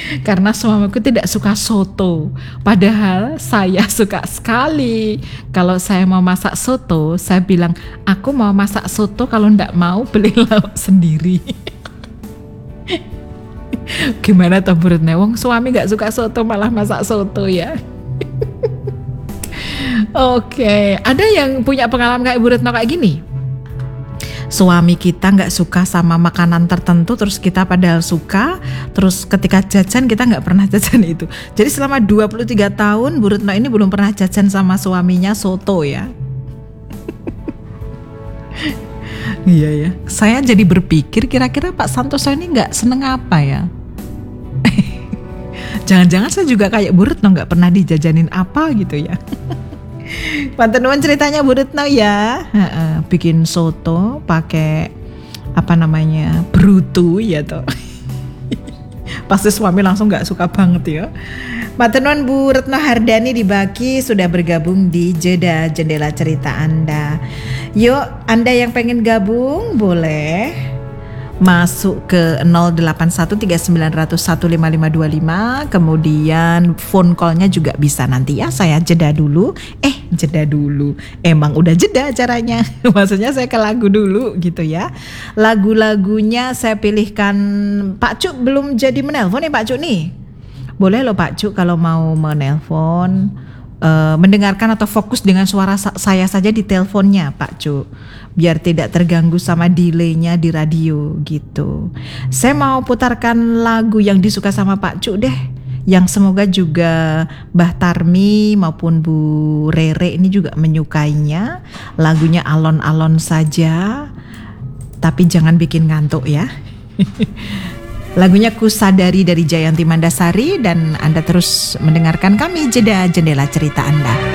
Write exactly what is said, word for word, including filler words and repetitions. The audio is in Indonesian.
Karena suamiku tidak suka soto. Padahal saya suka sekali. Kalau saya mau masak soto, saya bilang, aku mau masak soto, kalau ndak mau beli lauk sendiri. Gimana toh Bu Retno? Wong suami gak suka soto malah masak soto ya. Oke, ada yang punya pengalaman kayak Bu Retno kayak gini? Suami kita nggak suka sama makanan tertentu, terus kita padahal suka, terus ketika jajan kita nggak pernah jajan itu. Jadi selama dua puluh tiga tahun Bu Retno ini belum pernah jajan sama suaminya soto ya. Iya ya. Saya jadi berpikir kira-kira Pak Santoso ini nggak seneng apa ya? Jangan-jangan saya juga kayak Bu Retno nggak pernah dijajanin apa gitu ya. Pantenuan ceritanya Bu Retno ya, ha-ha, bikin soto pakai apa namanya brutu ya toh. Pasti suami langsung nggak suka banget ya. Pantenuan Bu Retno Hardani di Baki sudah bergabung di Jeda Jendela Cerita Anda. Yuk, Anda yang pengen gabung boleh masuk ke nol delapan satu tiga sembilan nol nol satu lima lima dua lima, kemudian phone call-nya juga bisa nanti ya. Saya jeda dulu. Eh, jeda dulu. Emang udah jeda acaranya. Maksudnya saya ke lagu dulu gitu ya. Lagu-lagunya saya pilihkan. Pak Cuk belum jadi menelpon nih Pak Cuk nih. Boleh loh Pak Cuk kalau mau menelpon. Uh, mendengarkan atau fokus dengan suara sa- saya saja di teleponnya Pak Cuk, biar tidak terganggu sama delaynya di radio gitu. Saya mau putarkan lagu yang disuka sama Pak Cuk deh, yang semoga juga Mbah Tarmi maupun Bu Rere ini juga menyukainya. Lagunya alon-alon saja, tapi jangan bikin ngantuk ya. Lagunya Kusadari dari Jayanti Mandasari, dan Anda terus mendengarkan kami Jeda Jendela Cerita Anda.